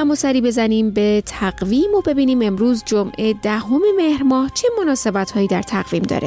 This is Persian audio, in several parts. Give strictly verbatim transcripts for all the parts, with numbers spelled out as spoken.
اما سری بزنیم به تقویم و ببینیم امروز جمعه دهم مهر ماه چه مناسبت‌هایی در تقویم داره.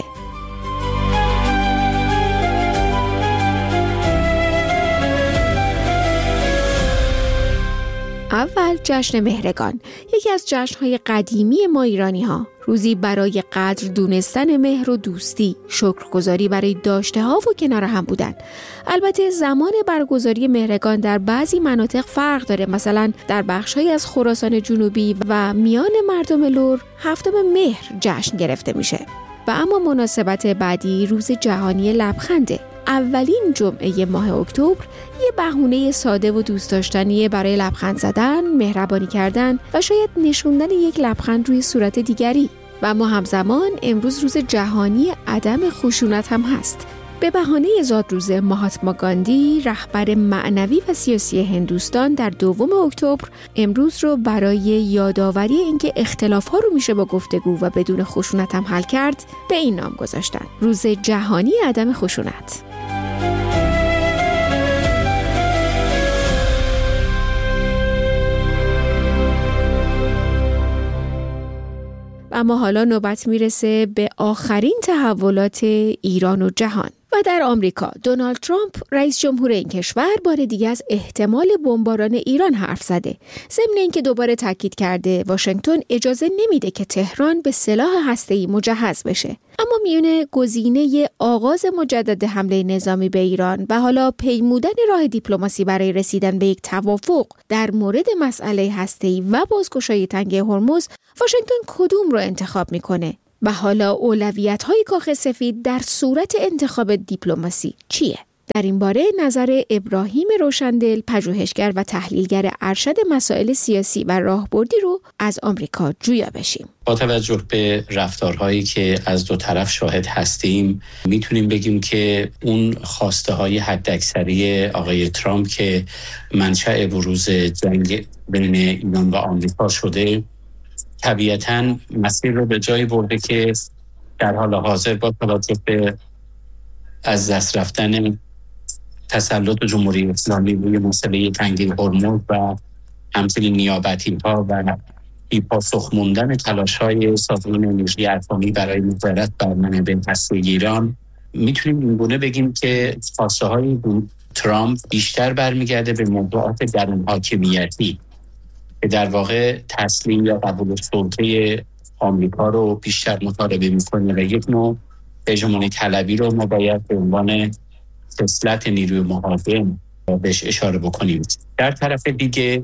اول جشن مهرگان، یکی از جشن‌های قدیمی ما ایرانی‌ها، روزی برای قدر دونستن مهر و دوستی، شکرگزاری برای داشته‌ها و کنار هم بودن. البته زمان برگزاری مهرگان در بعضی مناطق فرق داره، مثلا در بخش‌هایی از خراسان جنوبی و میان مردم لر هفتم مهر جشن گرفته میشه. و اما مناسبت بعدی روز جهانی لبخنده. اولین جمعه ماه اکتبر یه بهونه ساده و دوست داشتنیه برای لبخند زدن، مهربانی کردن و شاید نشوندن یک لبخند روی صورت دیگری. و اما همزمان امروز روز جهانی عدم خشونت هم هست. به بهانه زادروز مهاتما گاندی، رهبر معنوی و سیاسی هندوستان، در دوم اکتبر امروز رو برای یادآوری اینکه اختلاف‌ها رو میشه با گفتگو و بدون خشونت هم حل کرد به این نام گذاشتن: روز جهانی عدم خشونت. اما حالا نوبت میرسه به آخرین تحولات ایران و جهان. و در آمریکا دونالد ترامپ رئیس جمهور این کشور بار دیگه از احتمال بمباران ایران حرف زده. ضمن اینکه دوباره تاکید کرده واشنگتن اجازه نمیده که تهران به سلاح هسته‌ای مجهز بشه. اما میونه گزینه آغاز مجدد حمله نظامی به ایران و حالا پیمودن راه دیپلماسی برای رسیدن به یک توافق در مورد مسئله هسته‌ای و بازگشایی تنگه هرمز، واشنگتن کدوم رو انتخاب میکنه؟ و حالا اولویت‌های کاخ سفید در صورت انتخاب دیپلماسی چیه؟ در این باره نظر ابراهیم روشندل، پژوهشگر و تحلیلگر ارشد مسائل سیاسی و راهبردی رو از آمریکا جویا بشیم. با توجه به رفتارهایی که از دو طرف شاهد هستیم، میتونیم بگیم که اون خواسته های حداکثری آقای ترامپ که منشأ بروز جنگ بین ایران و آمریکا شده، طبیعتاً مسیر رو به جایی برده که در حال حاضر با توجه به از دست رفتن تسلط جمهوری اسلامی روی مسئله تنگه هرمز و همچنین نیابتی‌ها و بی‌پاسخ موندن تلاش‌های سازمان انرژی اتمی برای نظارت بر منابع هسته‌ای ایران، میتونیم اینگونه بگیم که خواسته‌های ترامپ بیشتر برمیگرده به موضوعات درون حاکمیتی که در واقع تسلیم یا قبول سلطه آمریکا رو بیشتر مطالبه میکنه و یک نوع هژمونی طلبی رو ما باید به عنوان خصلت نیروی مهاجم بهش اشاره بکنیم. در طرف دیگه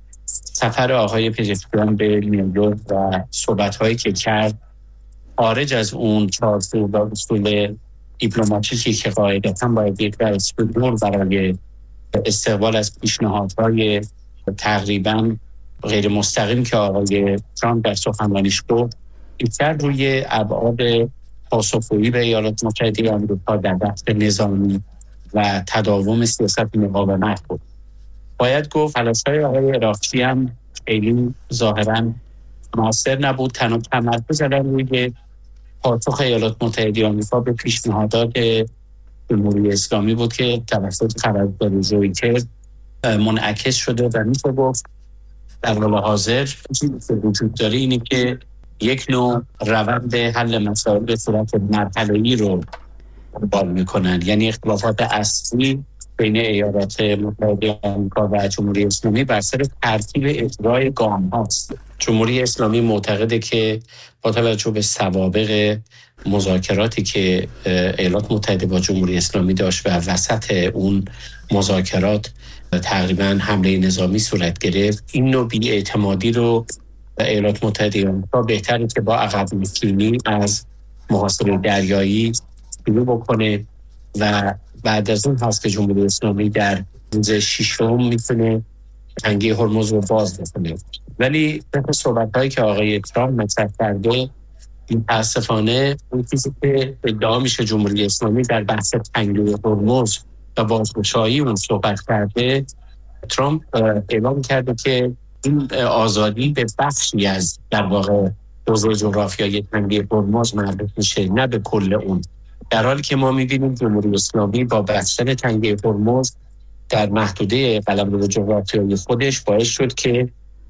سفر آقای پزشکیان به نیویورک و صحبت‌هایی که کرد خارج از اون چارچوب و اصول دیپلماتیکی که قاعدتاً باید یک دستور برای استقبال از پیشنهادهای تقریباً غیر مستقیم که آقای ترامپ در سخنرانیش گفت، بیشتر روی ابعاد پاسخگویی به ایالات متحده آمریکا در بحث نظامی و تداوم سیاست مقاومت بود. باید گفت تلاش‌های آقای عراقچی هم خیلی ظاهراً موثر نبود. تنها تمرکز کردن روی پاسخ ایالات متحده آمریکا به پیشنهادات جمهوری اسلامی بود که توسط قرارداد رویترز منعکس شده و میشه گفت در حال حاضر چیزی که وجود داره اینه که یک نوع روند حل مسائل به صورت مرحله‌ای رو دنبال میکنن. یعنی اختلافات اصلی بین ایالات متحده آمریکا و جمهوری اسلامی بر سر ترتیب اجرای گام هاست. جمهوری اسلامی معتقده که با توجه به سوابق مذاکراتی که ایالات متحده با جمهوری اسلامی داشت و وسط اون مذاکرات تقریبا حمله نظامی صورت گرفت، این نوع بی‌اعتمادی رو ایالات متحده آمریکا بهتره که با عقب نشینی از محاصره دریایی شروع بکنه و بعد از اون هست که جمهوری اسلامی در روز ششم میتونه تنگه هرمز رو باز بکنه. ولی طبق صحبت‌هایی که آقای ترامپ مطرح کرده، متاسفانه اون چیزی که ادعا میشه جمهوری اسلامی در بحث تنگه هرمز و بازگشایی اون صحبت کرده، ترامپ اعلام کرده که این آزادی به بخشی از در واقع حوزه جغرافیایی تنگه هرمز مربوط میشه، نه به کل اون. در حالی که ما می‌بینیم جمهوری اسلامی با بستن تنگه هرمز در محدوده قلمرو جغرافیایی خودش باعث شد که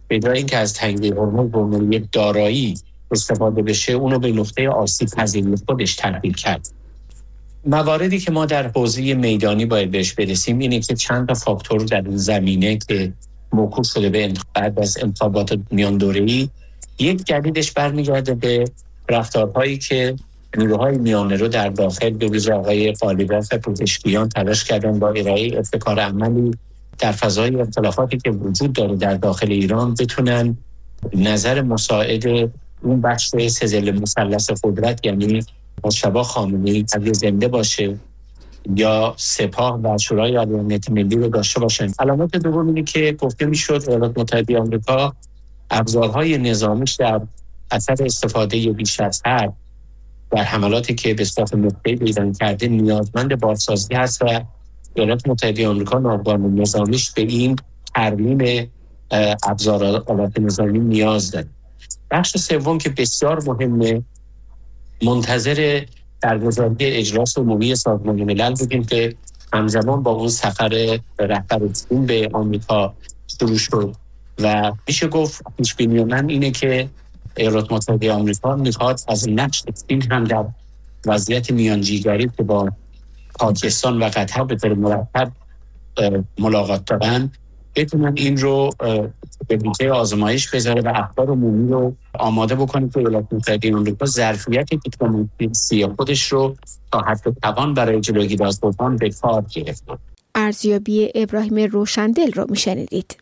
به جای اینکه از تنگه هرمز به عنوان یک دارایی استفاده بشه، اونو به نقطه آسیب پذیری خودش تبدیل کرد. مواردی که ما در حوزه میدانی باید بهش برسیم اینه که چند تا فاکتور در این زمینه که موکول شده به بعد از انتخابات میان دوره‌ای، یک جدیدش برمیگرده به رفتارهایی که نیروهای میانه رو در داخل به ویژه آقای قالیباف پزشکیان تلاش کردن با ارائه ابتکار عملی در فضای اختلافاتی که وجود داره در داخل ایران بتونن نظر مساعد اون بخش سلسله مثلث قدرت، یعنی مجتبی خامنه‌ای اگه زنده باشه یا سپاه و شورای عالی امنیت ملی رو داشته باشن. علامت دوم اینه که گفته میشد ایالات متحده آمریکا ابزارهای نظامیش در اثر استفاده بیش از حد در حملاتی که به صورت نقطه‌ای به ایران کرده نیازمند بازسازی هست و ایالات متحده آمریکا ناوگان نظامیش به این ترمیم ابزارات نظامی نیاز داره. بخش سوم که بسیار مهمه، منتظر برگزاری اجلاس عمومی سازمان ملل بودیم که همزمان با اون سفر رهبر چین به آمریکا شروع شد و میشه گفت پیش‌بینی من اینه که ایالات متحده آمریکا میخواد از نقش چین هم در وضعیت میانجیگری که با پاکستان و قطر به طور مرتب ملاقات دارن بتونن این رو به بوته آزمایش بذاره و اخبار عمومی رو آماده بکنه که ایالات متحده آمریکا ظرفیت دیپلماسی خودش رو تا حد توان برای جلوگیری از بحران به کار گرفته. ارزیابی ابراهیم روشندل رو میشنیدید.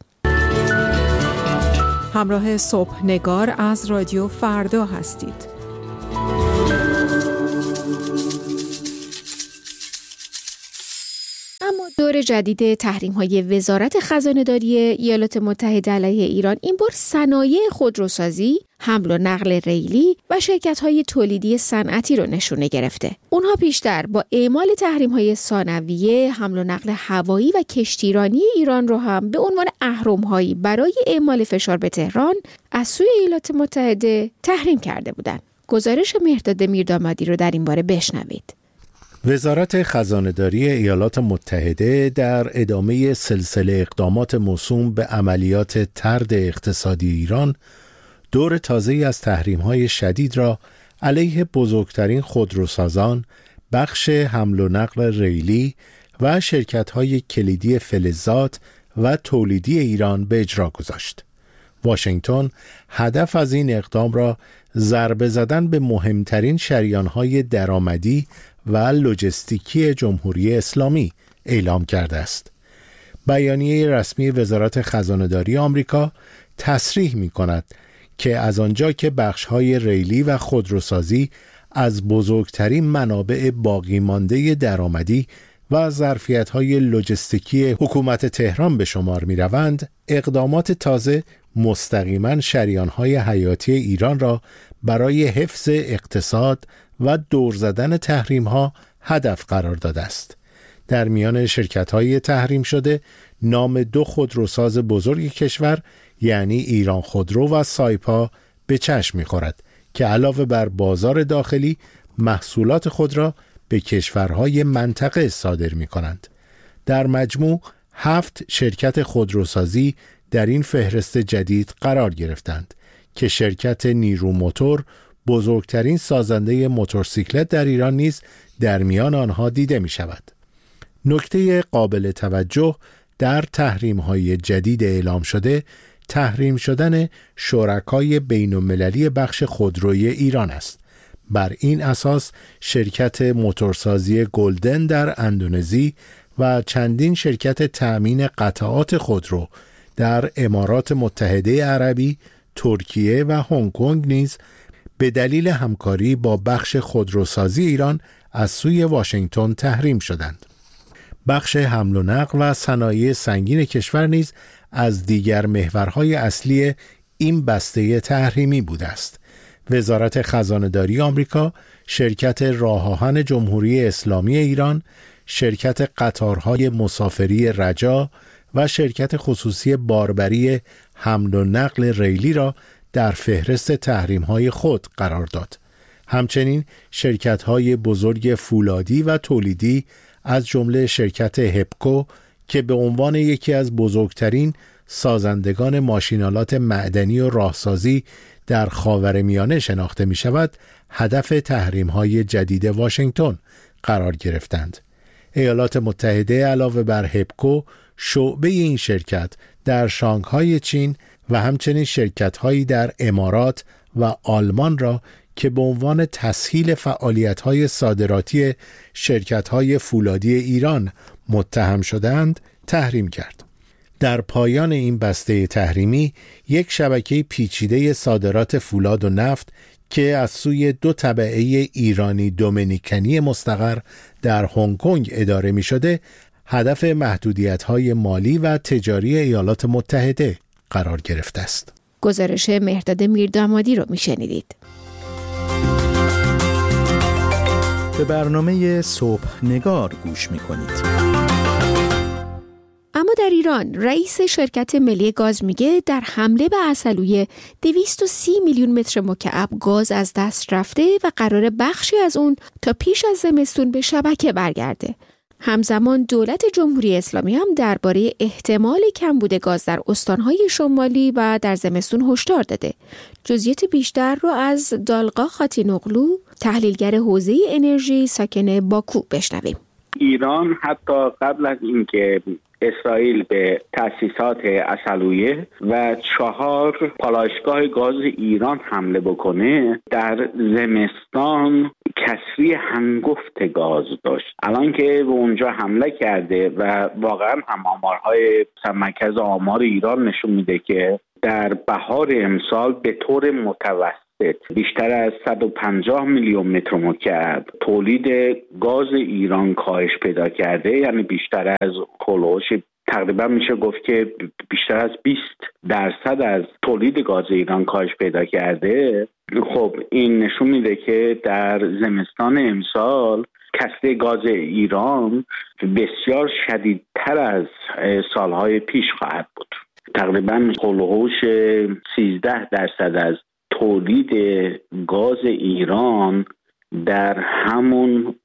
همراه صبح نگار از رادیو فردا هستید. اما دور جدید تحریم‌های وزارت خزانه‌داری ایالات متحده علیه ایران این بار صنایع خودروسازی، حمل و نقل ریلی و شرکت‌های تولیدی صنعتی رو نشونه گرفته. اونها پیشتر با اعمال تحریم‌های ثانویه، حمل و نقل هوایی و کشتیرانی ایران رو هم به عنوان اهرم‌هایی برای اعمال فشار به تهران از سوی ایالات متحده تحریم کرده بودند. گزارش مهرداد میردامادی رو در این باره بشنوید. وزارت خزانه‌داری ایالات متحده در ادامه سلسله اقدامات موسوم به عملیات طرد اقتصادی ایران دور تازه‌ای از تحریم‌های شدید را علیه بزرگترین خودروسازان، بخش حمل و نقل ریلی و شرکت‌های کلیدی فلزات و تولیدی ایران به اجرا گذاشت. واشنگتن هدف از این اقدام را ضربه زدن به مهمترین شریان‌های درآمدی و لوجستیکی جمهوری اسلامی اعلام کرده است. بیانیه رسمی وزارت خزانه‌داری آمریکا تصریح می‌کند که از آنجا که بخش‌های ریلی و خودروسازی از بزرگترین منابع باقی مانده درآمدی و ظرفیت‌های لوجستیکی حکومت تهران به شمار می‌روند، اقدامات تازه مستقیما شریان‌های حیاتی ایران را برای حفظ اقتصاد و دور زدن تحریم‌ها هدف قرار داده است. در میان شرکت‌های تحریم شده نام دو خودروساز بزرگ کشور یعنی ایران خودرو و سایپا به چشم می‌خورد که علاوه بر بازار داخلی محصولات خود را به کشورهای منطقه صادر می‌کنند. در مجموع هفت شرکت خودروسازی در این فهرست جدید قرار گرفتند که شرکت نیرو موتور، بزرگترین سازنده موتورسیکلت در ایران نیز در میان آنها دیده می شود. نکته قابل توجه در تحریم‌های جدید اعلام شده تحریم شدن شرکای بین‌المللی بخش خودروی ایران است. بر این اساس شرکت موتورسازی گلدن در اندونزی و چندین شرکت تأمین قطعات خودرو در امارات متحده عربی، ترکیه و هنگ کنگ نیز به دلیل همکاری با بخش خودروسازی ایران از سوی واشنگتن تحریم شدند. بخش حمل و نقل و صنایع سنگین کشور نیز از دیگر محورهای اصلی این بسته تحریمی بوده است. وزارت خزانه‌داری آمریکا، شرکت راه آهن جمهوری اسلامی ایران، شرکت قطارهای مسافری رجا و شرکت خصوصی باربری حمل و نقل ریلی را در فهرست تحریم‌های خود قرار داد. همچنین شرکت‌های بزرگ فولادی و تولیدی از جمله شرکت هپکو که به عنوان یکی از بزرگترین سازندگان ماشینالات معدنی و راهسازی در خاورمیانه شناخته می شود، هدف تحریم‌های جدید واشنگتن قرار گرفتند. ایالات متحده علاوه بر هپکو، شعبه این شرکت در شانگهای چین و همچنین شرکت‌هایی در امارات و آلمان را که به عنوان تسهیل فعالیت‌های صادراتی شرکت‌های فولادی ایران متهم شدند تحریم کرد. در پایان این بسته تحریمی یک شبکه پیچیده صادرات فولاد و نفت که از سوی دو تبعه ایرانی دومینیکنی مستقر در هنگ کنگ اداره می شده، هدف محدودیت‌های مالی و تجاری ایالات متحده قرار گرفته است. گزارش مهرداد میردامادی رو می شنیدید. به برنامه صبح نگار گوش می کنید. اما در ایران رئیس شرکت ملی گاز میگه در حمله به عسلویه دویست و سی میلیون متر مکعب گاز از دست رفته و قرار بخشی از اون تا پیش از زمستون به شبکه برگرده. همزمان دولت جمهوری اسلامی هم درباره احتمال کمبود گاز در استانهای شمالی و در زمستون هشدار داده. جزئیات بیشتر رو از دالقا خاتینوغلو، تحلیلگر حوزه انرژی ساکن باکو بشنویم. ایران حتی قبل از اینکه اسرائیل به تأسیسات عسلویه و چهار پالایشگاه گاز ایران حمله بکنه، در زمستان کسری هنگفت گاز داشت. الان که به اونجا حمله کرده و واقعا هم آمارهای مرکز آمار ایران نشون میده که در بهار امسال به طور متوسط بیشتر از صد و پنجاه میلیون متر مکعب تولید گاز ایران کاهش پیدا کرده، یعنی بیشتر از کلوش تقریبا میشه گفت که بیشتر از بیست درصد از تولید گاز ایران کاهش پیدا کرده. خب این نشون میده که در زمستان امسال کسری گاز ایران بسیار شدیدتر از سالهای پیش خواهد بود. تقریبا کلوش سیزده درصد از تولید گاز ایران در همون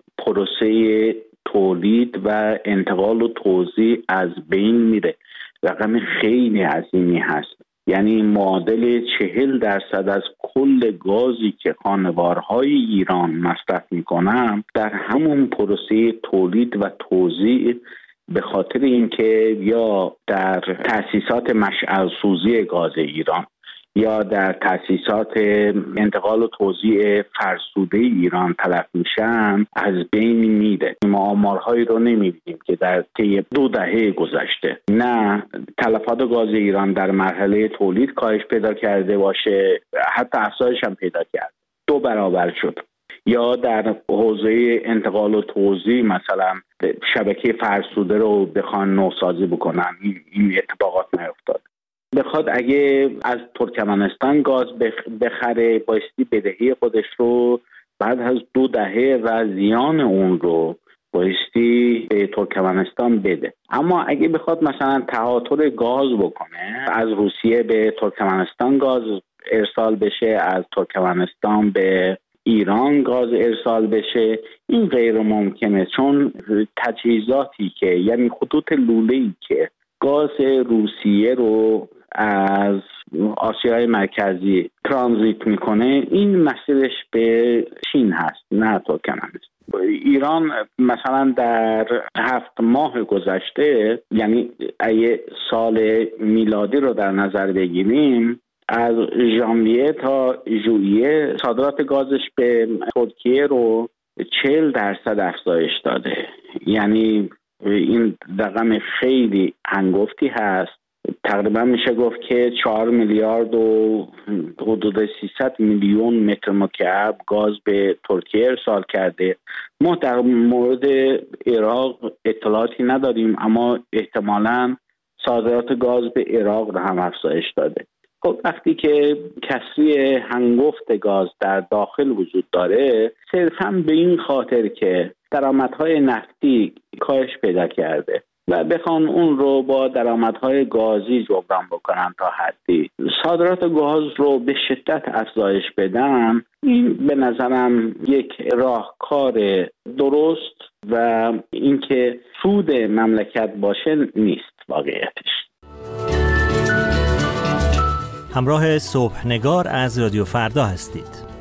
پروسه تولید و انتقال و توزیع از بین میره. رقم خیلی عظیمی هست، یعنی معادل چهل درصد از کل گازی که خانوارهای ایران مصرف میکنن در همون پروسه تولید و توزیع، به خاطر اینکه یا در تأسیسات مشعل سوزی گاز ایران یا در تأسیسات انتقال و توزیع فرسوده ایران تلف میشن، از بین میره. ما آمارهایی رو نمیبینیم که در طی دو دهه گذشته نه تلفات گاز ایران در مرحله تولید کاهش پیدا کرده باشه، حتی افزایش هم پیدا کرد، دو برابر شد. یا در حوزه انتقال و توزیع مثلا شبکه فرسوده رو بخوان نوسازی بکنن، این اتفاقات نیفتاد. بخواد اگه از ترکمنستان گاز بخره، بایستی بدهی خودش رو بعد از دو دهه و زیان اون رو بایستی به ترکمنستان بده. اما اگه بخواد مثلا تهاتر گاز بکنه، از روسیه به ترکمنستان گاز ارسال بشه، از ترکمنستان به ایران گاز ارسال بشه، این غیر ممکنه، چون تجهیزاتی که یعنی خطوط لوله‌ای که گاز روسیه رو از آسیای مرکزی ترانزیت میکنه، این مسیرش به چین هست نه ترکمنستان. ایران مثلا در هفت ماه گذشته، یعنی اگه سال میلادی رو در نظر بگیریم، از ژانویه تا ژوئیه صادرات گازش به ترکیه رو چهل درصد افزایش داده. یعنی این رقم خیلی هنگفتی هست. تقریبا میشه گفت که چهار میلیارد و حدود سیصد میلیون متر مکعب گاز به ترکیه ارسال کرده. ما در مورد عراق اطلاعاتی نداریم، اما احتمالاً صادرات گاز به عراق رو هم افزایش داده. خب وقتی که کسری هنگفت گاز در داخل وجود داره، صرفاً به این خاطر که درآمدهای نفتی کاهش پیدا کرده و بخوان اون رو با درآمدهای گازی جبران بکنن تا حدی، صادرات گاز رو به شدت افزایش بدن، این به نظرم یک راهکار درست و اینکه سود مملکت باشه نیست واقعیتش. همراه صبحنگار از رادیو فردا هستید.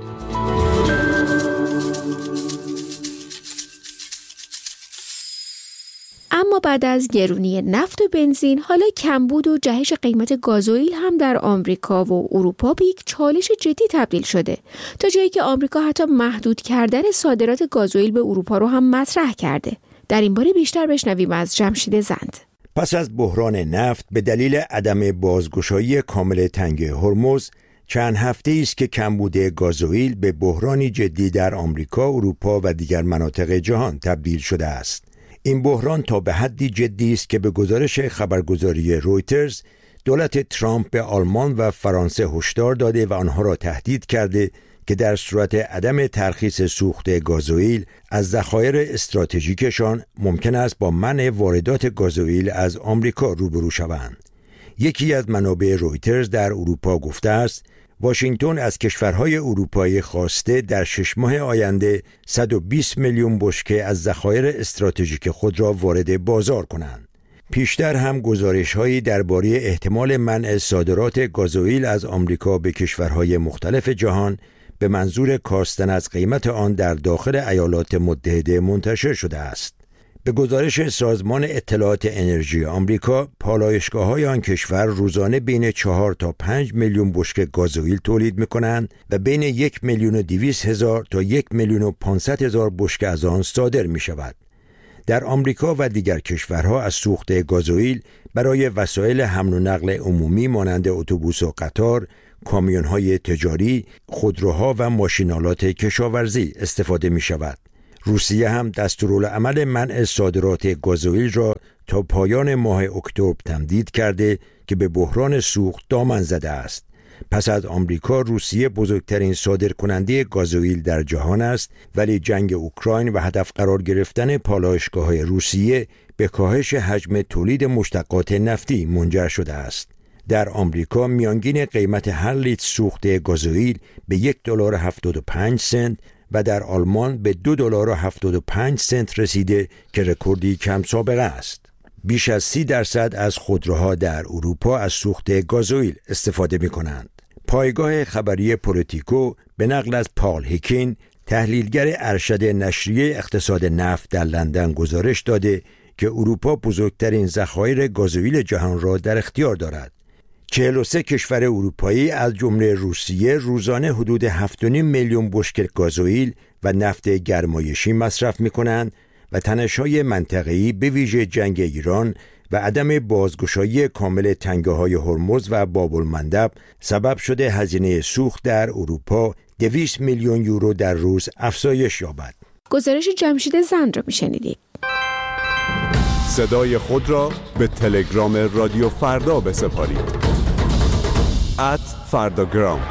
اما بعد از گرونی نفت و بنزین، حالا کمبود و جهش قیمت گازوئیل هم در آمریکا و اروپا به یک چالش جدی تبدیل شده، تا جایی که آمریکا حتی محدود کردن صادرات گازوئیل به اروپا رو هم مطرح کرده. در این باره بیشتر بشنویم از جمشید زند. پس از بحران نفت به دلیل عدم بازگشایی کامل تنگه هرمز، چند هفته است که کمبود گازوئیل به بحرانی جدی در آمریکا، اروپا و دیگر مناطق جهان تبدیل شده است. این بحران تا به حدی جدی است که به گزارش خبرگزاری رویترز، دولت ترامپ به آلمان و فرانسه هشدار داده و آنها را تهدید کرده که در صورت عدم ترخیص سوخت گازوئیل از ذخایر استراتژیکشان ممکن است با منع واردات گازوئیل از آمریکا روبرو شوند. یکی از منابع رویترز در اروپا گفته است واشنگتن از کشورهای اروپایی خواسته در شش ماه آینده صد و بیست میلیون بشکه از ذخایر استراتژیک خود را وارد بازار کنند. پیشتر هم گزارش‌هایی درباره احتمال منع صادرات گازوئیل از آمریکا به کشورهای مختلف جهان به منظور کاستن از قیمت آن در داخل ایالات متحده منتشر شده است. به گزارش سازمان اطلاعات انرژی آمریکا، پالایشگاه‌های آن کشور روزانه بین چهار تا پنج میلیون بشکه گازوئیل تولید می‌کنند و بین یک میلیون و دویست هزار تا یک میلیون و پانصد هزار بشکه از آن صادر می‌شود. در آمریکا و دیگر کشورها از سوخت گازوئیل برای وسایل حمل و نقل عمومی مانند اتوبوس و قطار، کامیون‌های تجاری، خودروها و ماشین‌آلات کشاورزی استفاده می‌شود. روسیه هم دستورالعمل منع صادرات گازوئیل را تا پایان ماه اکتبر تمدید کرده که به بحران سوخت دامن زده است. پس از آمریکا، روسیه بزرگترین صادرکننده گازوئیل در جهان است، ولی جنگ اوکراین و هدف قرار گرفتن پالایشگاه‌های روسیه به کاهش حجم تولید مشتقات نفتی منجر شده است. در آمریکا میانگین قیمت هر لیتر سوخت گازوئیل به یک دلار و هفتاد و پنج سنت و در آلمان به دو دلار و هفتاد و پنج سنت رسیده که رکوردی کم سابقه است. بیش از سی درصد از خودروها در اروپا از سوخت گازوئیل استفاده می کنند. پایگاه خبری پولیتیکو به نقل از پال هیکین، تحلیلگر ارشد نشریه اقتصاد نفت در لندن گزارش داده که اروپا بزرگترین ذخایر گازوئیل جهان را در اختیار دارد. چهل و سه کشور اروپایی از جمله روسیه روزانه حدود هفت و نیم میلیون بشکه گازوئیل و نفت گرمایشی مصرف می‌کنند و تنش‌های منطقه‌ای به ویژه جنگ ایران و عدم بازگشایی کامل تنگه‌های هرمز و باب المندب سبب شده هزینه سوخت در اروپا دویست میلیون یورو در روز افزایش یابد. گزارش جمشید زند را می‌شنیدید. صدای خود را به تلگرام رادیو فردا بسپارید. ات فرداگرام.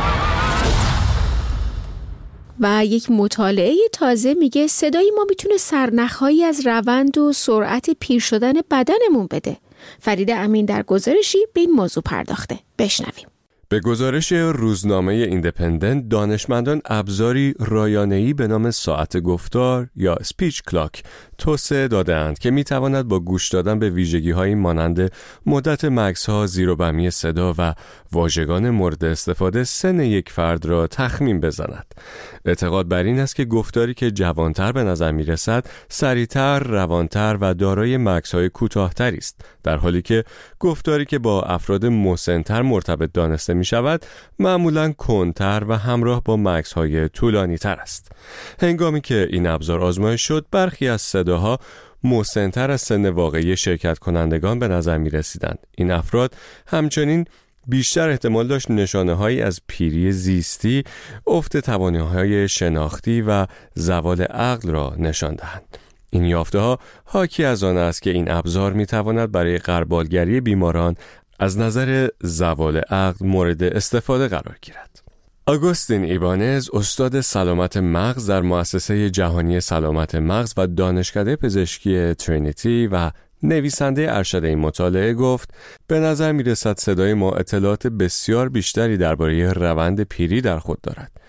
و یک مطالعه تازه میگه صدای ما میتونه سرنخهایی از روند و سرعت پیر شدن بدنمون بده. فرید امین در گزارشی به این موضوع پرداخته. بشنویم. به گزارش روزنامه ایندیپندنت، دانشمندان ابزاری رایانه‌ای به نام ساعت گفتار یا اسپیچ کلاک توسعه داده‌اند که می‌تواند با گوش دادن به ویژگی‌هایی مانند مدت مکث‌ها، زیر و بمی صدا و واژگان مورد استفاده سن یک فرد را تخمین بزند. اعتقاد بر این است که گفتاری که جوانتر به نظر می‌رسد، سریعتر، روانتر و دارای مکث‌های کوتاه‌تری است، در حالی که گفتاری که با افراد مسن‌تر مرتبط دانسته می‌شود، معمولاً کندتر و همراه با مکث‌های طولانی‌تر است. هنگامی که این ابزار آزمایش شد، برخی از صداها مسن‌تر از سن واقعی شرکت کنندگان به نظر می‌رسیدند. این افراد همچنین بیشتر احتمال داشت نشانه‌هایی از پیری زیستی، افت توانایی‌های شناختی و زوال عقل را نشان دهند. این یافته‌ها حاکی از آن است که این ابزار می‌تواند برای غربالگری بیماران از نظر زوال عقل مورد استفاده قرار گیرد. آگوستین ایبانز، استاد سلامت مغز در مؤسسه جهانی سلامت مغز و دانشکده پزشکی ترینیتی و نویسنده ارشد این مطالعه، گفت به نظر می رسد صدای ما اطلاعات بسیار بیشتری درباره روند پیری در خود دارد.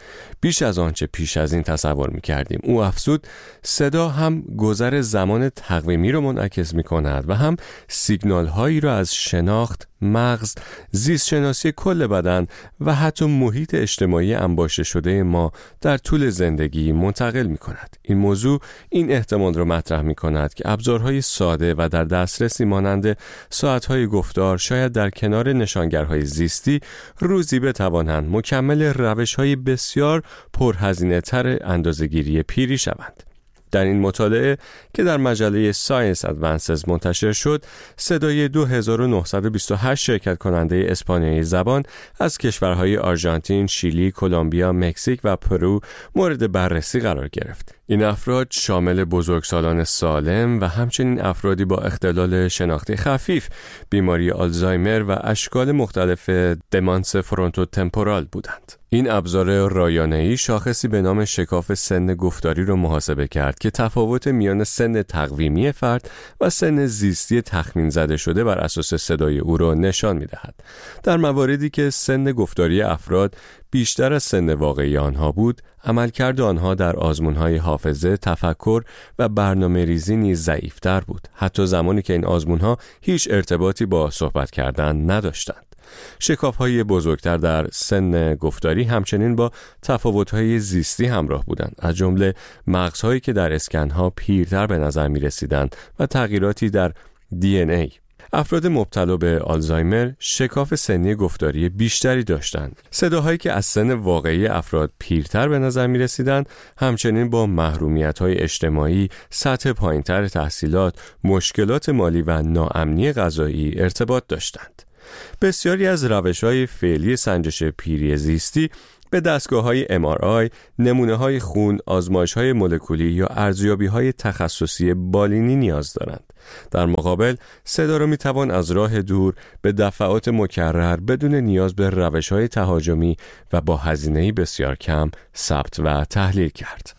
بیش از آنچه پیش از این تصور می‌کردیم. او افزود صدا هم گذر زمان تقویمی را منعکس می‌کند و هم سیگنال‌هایی را از شناخت، مغز، زیست شناسی کل بدن و حتی محیط اجتماعی انباشته شده ما در طول زندگی منتقل می‌کند. این موضوع این احتمال را مطرح می‌کند که ابزارهای ساده و در دسترسی مانند ساعت‌های گفتار شاید در کنار نشانگرهای زیستی روزی بتوانند مکمل روش‌های بسیار پرهزینه‌تر اندازه‌گیری پیری شوند. در این مطالعه که در مجله ساینس ادوانسز منتشر شد، صدای دو هزار و نهصد و بیست و هشت شرکت کننده اسپانیایی زبان از کشورهای آرژانتین، شیلی، کلمبیا، مکزیک و پرو مورد بررسی قرار گرفت. این افراد شامل بزرگسالان سالم و همچنین افرادی با اختلال شناختی خفیف، بیماری آلزایمر و اشکال مختلف دمانس فرونتوتمپورال بودند. این ابزار رایانه‌ای شاخصی به نام شکاف سن گفتاری را محاسبه کرد که تفاوت میان سن تقویمی فرد و سن زیستی تخمین زده شده بر اساس صدای او را نشان می‌دهد. در مواردی که سن گفتاری افراد بیشتر از سن واقعی آنها بود، عملکرد آنها در آزمون‌های حافظه، تفکر و برنامه‌ریزی نیز ضعیف‌تر بود، حتی زمانی که این آزمون‌ها هیچ ارتباطی با صحبت کردن نداشتند. شکاف‌های بزرگتر در سن گفتاری همچنین با تفاوت‌های زیستی همراه بودند، از جمله مغزهایی که در اسکن‌ها پیرتر به نظر می‌رسیدند و تغییراتی در دی ان ای. افراد مبتلا به آلزایمر شکاف سنی گفتاری بیشتری داشتند. صداهایی که از سن واقعی افراد پیرتر به نظر می رسیدند همچنین با محرومیت‌های اجتماعی، سطح پایین‌تر تحصیلات، مشکلات مالی و ناامنی غذایی ارتباط داشتند. بسیاری از روش‌های فعلی سنجش پیری زیستی به دستگاه‌های ام آر آی، نمونه‌های خون، آزمایش‌های مولکولی یا ارزیابی‌های تخصصی بالینی نیاز دارند. در مقابل، صدا را می‌توان از راه دور به دفعات مکرر بدون نیاز به روش‌های تهاجمی و با هزینه‌ای بسیار کم ثبت و تحلیل کرد.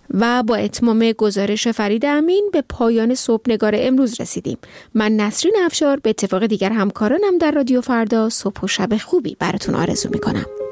و با اتمام گزارش فرید امین به پایان صبح نگار امروز رسیدیم. من نسرین افشار به اتفاق دیگر همکارانم در رادیو فردا صبح و شب خوبی براتون آرزو می‌کنم.